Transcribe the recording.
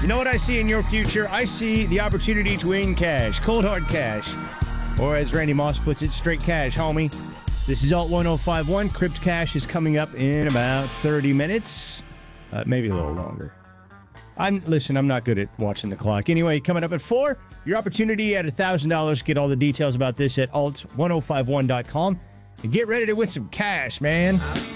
You know what I see in your future? I see the opportunity to win cash, cold hard cash. Or as Randy Moss puts it, straight cash, homie. This is Alt 1051. Crypt Cash is coming up in about 30 minutes. Maybe a little longer. I'm not good at watching the clock. Anyway, coming up at 4, your opportunity at $1,000. Get all the details about this at alt1051.com. And get ready to win some cash, man.